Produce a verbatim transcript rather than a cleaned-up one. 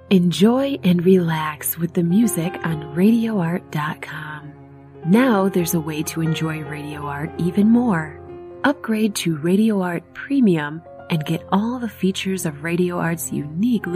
Enjoy and relax with the music on radio art dot com. Now there's a way to enjoy Radio Art even more. Upgrade to Radio Art Premium and get all the features of Radio Art's unique